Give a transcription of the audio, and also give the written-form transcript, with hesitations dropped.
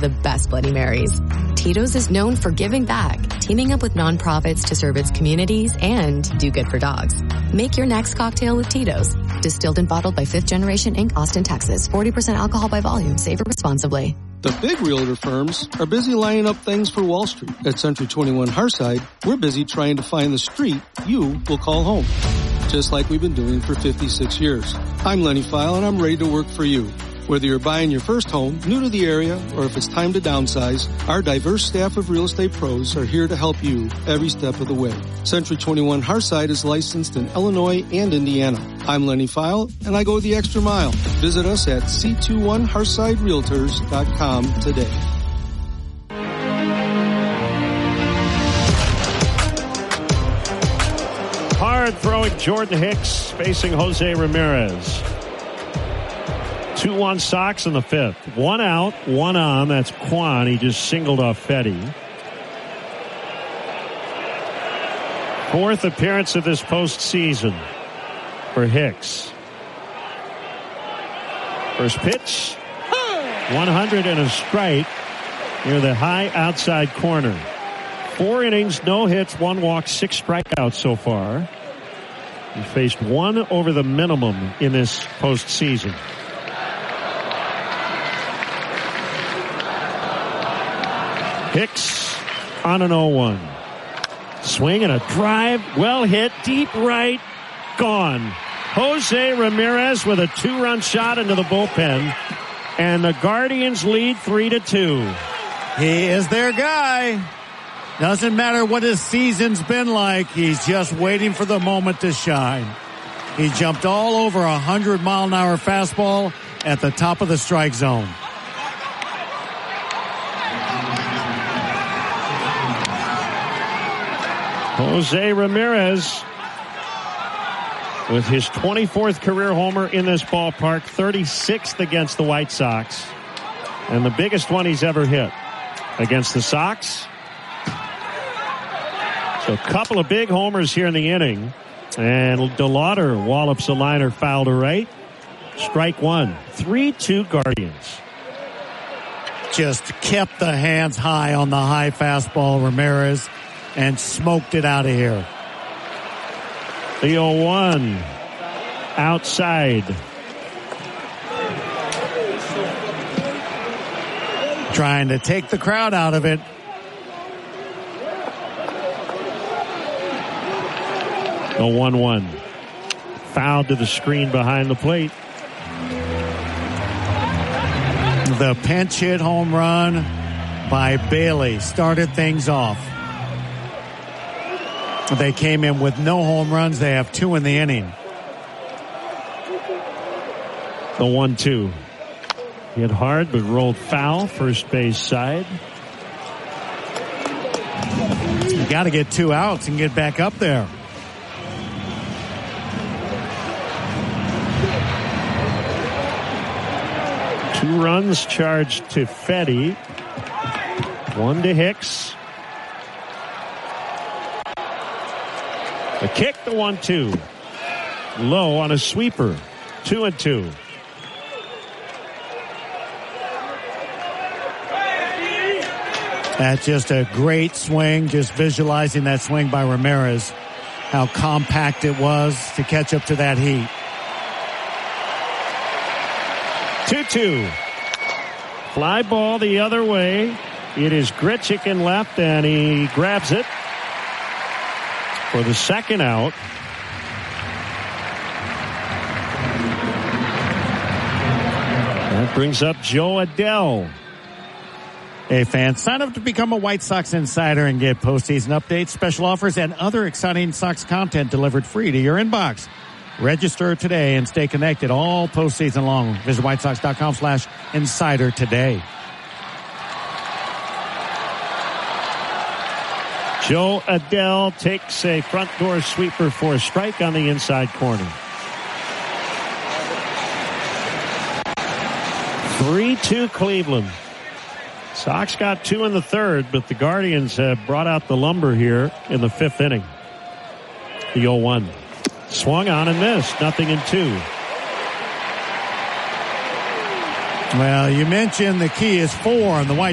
the best Bloody Marys. Tito's is known for giving back, teaming up with nonprofits to serve its communities and do good for dogs. Make your next cocktail with Tito's. Distilled and bottled by 5th Generation Inc., Austin, Texas. 40% alcohol by volume. Savor responsibly. The big realtor firms are busy lining up things for Wall Street. At Century 21 Hearthside, we're busy trying to find the street you will call home. Just like we've been doing for 56 years. I'm Lenny File, and I'm ready to work for you. Whether you're buying your first home, new to the area, or if it's time to downsize, our diverse staff of real estate pros are here to help you every step of the way. Century 21 Hearthside is licensed in Illinois and Indiana. I'm Lenny File, and I go the extra mile. Visit us at c21hearthsiderealtors.com today. Hard throwing Jordan Hicks facing Jose Ramirez. 2-1 Sox in the 5th. 1 out, 1 on. That's Kwan. He just singled off Fetty. 4th appearance of this postseason for Hicks. First pitch. 100 and a strike near the high outside corner. 4 innings, no hits, 1 walk, 6 strikeouts so far. He faced 1 over the minimum in this postseason. Hicks on an 0-1. Swing and a drive. Well hit. Deep right. Gone. Jose Ramirez with a 2-run shot into the bullpen. And the Guardians lead 3-2. He is their guy. Doesn't matter what his season's been like. He's just waiting for the moment to shine. He jumped all over 100-mile-an-hour fastball at the top of the strike zone. Jose Ramirez with his 24th career homer in this ballpark, 36th against the White Sox, and the biggest one he's ever hit against the Sox. So a couple of big homers here in the inning, and DeLauder wallops a liner foul to right. Strike 1. 3-2 Guardians. Just kept the hands high on the high fastball, Ramirez, and smoked it out of here. The 0-1 outside. Trying to take the crowd out of it. The 1-1. Fouled to the screen behind the plate. The pinch hit home run by Bailey started things off. They came in with no home runs. They have 2 in the inning. The 1-2. Hit hard but rolled foul, first base side. You got to get 2 outs and get back up there. Two runs charged to Fetty. 1 to Hicks. The kick, the 1-2. Low on a sweeper. 2-2. That's just a great swing. Just visualizing that swing by Ramirez. How compact it was to catch up to that heat. 2-2. Fly ball the other way. It is Grichuk in left, and he grabs it for the second out. That brings up Joe Adell. Hey fans, sign up to become a White Sox insider and get postseason updates, special offers, and other exciting Sox content delivered free to your inbox. Register today and stay connected all postseason long. Visit whitesox.com/insider today. Joe Adell takes a front door sweeper for a strike on the inside corner. 3-2 Cleveland. Sox got 2 in the third, but the Guardians have brought out the lumber here in the 5th inning. The 0-1. Swung on and missed. 0-2. Well, you mentioned the key is 4 on the White